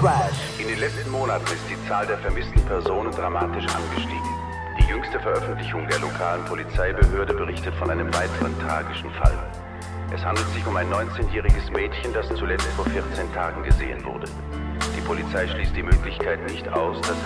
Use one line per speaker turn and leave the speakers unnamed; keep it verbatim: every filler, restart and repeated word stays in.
In den letzten Monaten ist die Zahl der vermissten Personen dramatisch angestiegen. Die jüngste Veröffentlichung der lokalen Polizeibehörde berichtet von einem weiteren tragischen Fall. Es handelt sich um ein neunzehnjähriges Mädchen, das zuletzt vor vierzehn Tagen gesehen wurde. Die Polizei schließt die Möglichkeit nicht aus, dass